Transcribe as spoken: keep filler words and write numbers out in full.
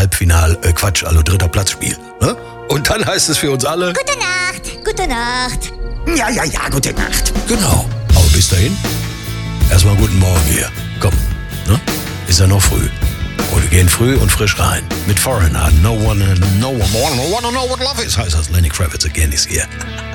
Halbfinal, äh, Quatsch, also dritter Platzspiel. Ne? Und dann heißt es für uns alle... Gute Nacht, gute Nacht. Ja, ja, ja, gute Nacht. Genau. Aber bis dahin, erstmal guten Morgen hier. Komm, ne? Ist ja noch früh. Und wir gehen früh und frisch rein. Mit Foreigner. No one, no one, no one know what love is, heißt das. Lenny Kravitz again is here.